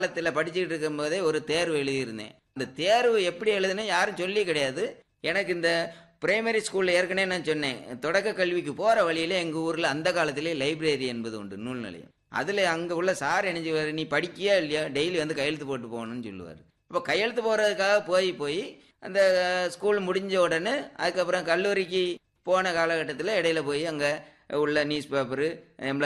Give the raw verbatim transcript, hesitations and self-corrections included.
காலத்தில் படிச்சுக்கிட்டு இருக்கும்போதே ஒரு தேர்வு எழுதியிருந்தேன். அந்த தேர்வு எப்படி எழுதுனேன் யாரும் சொல்லி கிடையாது. எனக்கு இந்த பிரைமரி ஸ்கூல்ல ஏற்கனவே நான் சொன்னேன். தொடக்க கல்விக்கு போற வழியில எங்க ஊர்ல அந்த காலத்திலே லைப்ரரி என்பது உண்டு, நூல் நிலையம். அதுல அங்க உள்ள சார் என்ன செய்வாரு, நீ படிக்கியா இல்லையா டெய்லி வந்து கையெழுத்து போட்டு போகணும்னு சொல்லுவார். அப்போ கையெழுத்து போடுறதுக்காக போய் போய் அந்த ஸ்கூல் முடிஞ்ச உடனே அதுக்கப்புறம் கல்லூரிக்கு போன காலகட்டத்தில் இடையில போய் அங்கே உள்ள நியூஸ் பேப்பரு